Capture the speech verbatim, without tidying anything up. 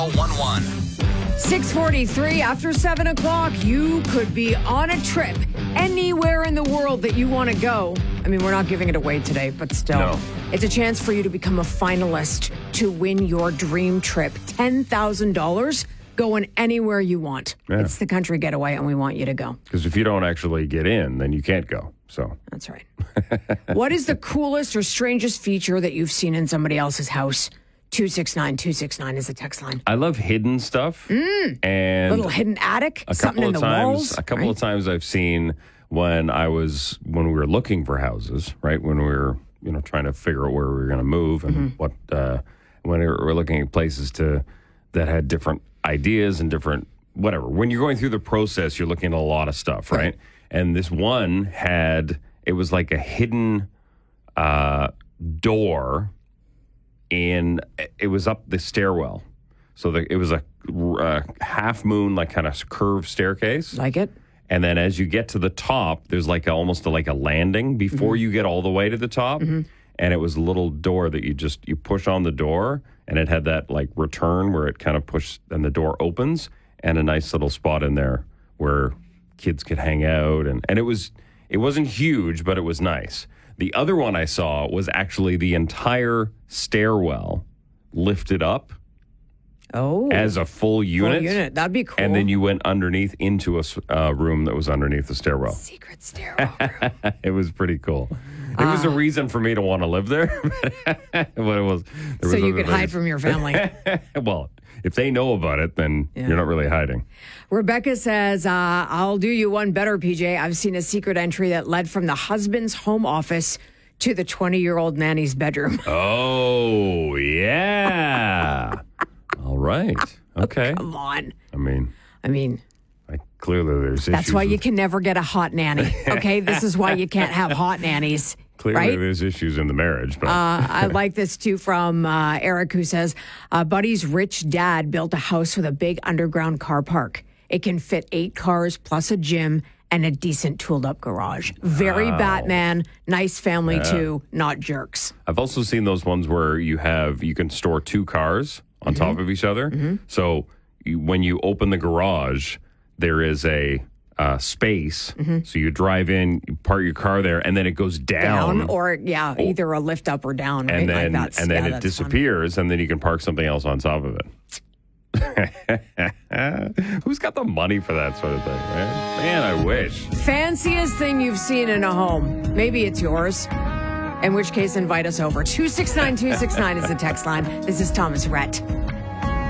one one. six forty-three, after seven o'clock, you could be on a trip anywhere in the world that you want to go. I mean, we're not giving it away today, but still. No. It's a chance for you to become a finalist to win your dream trip. ten thousand dollars going anywhere you want. Yeah. It's the country getaway, and we want you to go. Because if you don't actually get in, then you can't go. So That's right. What is the coolest or strangest feature that you've seen in somebody else's house? two six nine two six nine is the text line. I love hidden stuff. Mm. And Little hidden attic, a something couple in of the times, walls. A couple right? of times I've seen when I was when we were looking for houses, right? When we were, you know, trying to figure out where we were going to move and Mm-hmm. what uh, when we were looking at places to that had different ideas and different whatever. When you're going through the process, you're looking at a lot of stuff, right? Right. And this one had it was like a hidden uh, door in it was up the stairwell. So the, it was a uh, half moon, like kind of curved staircase. Like it? And then as you get to the top, there's like a, almost a, like a landing before Mm-hmm. you get all the way to the top. Mm-hmm. And it was a little door that you just, you push on the door and it had that like return where it kind of pushes and the door opens and a nice little spot in there where kids could hang out. And, and it was, it wasn't huge, but it was nice. The other one I saw was actually the entire stairwell lifted up Oh. as a full unit. Full unit. That'd be cool. And then you went underneath into a s- uh, room that was underneath the stairwell. Secret stairwell room. It was pretty cool. It was a Ah. reason for me to want to live there. But it was. there So was you other could hide things. from your family. Well, if they know about it, then Yeah. you're not really hiding. Rebecca says, uh, I'll do you one better, P J. I've seen a secret entry that led from the husband's home office to the twenty-year-old nanny's bedroom. Oh, yeah. All right. Okay. Come on. I mean, I mean, I, clearly there's issues. that's why you with- can never get a hot nanny. Okay, this is why you can't have hot nannies. Clearly right? there's issues in the marriage. But Uh, I like this too from uh, Eric, who says, uh, Buddy's rich dad built a house with a big underground car park. It can fit eight cars plus a gym and a decent tooled up garage. Very Batman, nice family too, not jerks. I've also seen those ones where you have you can store two cars on Mm-hmm. top of each other. So you, when you open the garage, there is a uh, space. So you drive in, you park your car there, and then it goes down, Down or, yeah, either a lift up or down, right? and then like that's, and then yeah, it that's disappears, and then you can park something else on top of it. Who's got the money for that sort of thing, right? Man, I wish. fun. Fanciest thing you've seen in a home. Maybe it's yours. In which case, invite us over. two six nine two six nine is the text line. This is Thomas Rhett.